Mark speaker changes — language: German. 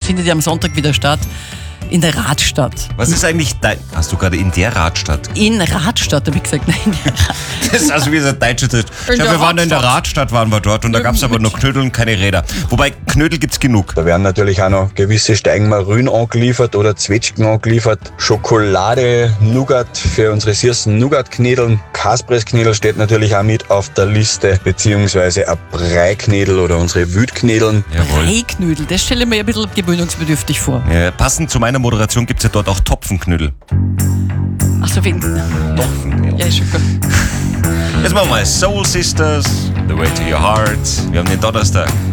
Speaker 1: findet ja am Sonntag wieder statt. In der Radstadt.
Speaker 2: Was ist eigentlich dein... Hast du gerade in der Radstadt?
Speaker 1: In Radstadt, habe ich gesagt. Nein, in der Radstadt.
Speaker 2: Das ist also wie so deutsche Deutsch.
Speaker 1: In der
Speaker 2: Wir waren in der
Speaker 1: Radstadt.
Speaker 2: Radstadt, waren wir dort und da gab es aber nur Knödel und keine Räder. Wobei Knödel gibt's genug.
Speaker 3: Da werden natürlich auch noch gewisse Steigenmarün angeliefert oder Zwetschgen angeliefert. Schokolade, Nougat für unsere süßen Nougat-Knädeln. Kaspressknädel steht natürlich auch mit auf der Liste, beziehungsweise ein Breiknädel oder unsere Wütknädeln.
Speaker 2: Jawohl.
Speaker 1: Breiknödel, das stelle ich mir ein bisschen gewöhnungsbedürftig vor.
Speaker 2: Ja, passend zu meiner Moderation gibt's ja dort auch Topfenknödel.
Speaker 1: Ach so, wegen...
Speaker 2: Topfen,
Speaker 1: Ja, ist schon gut.
Speaker 2: Jetzt machen wir mal Soul Sisters, The Way to Your Heart. Wir haben den Donnerstag.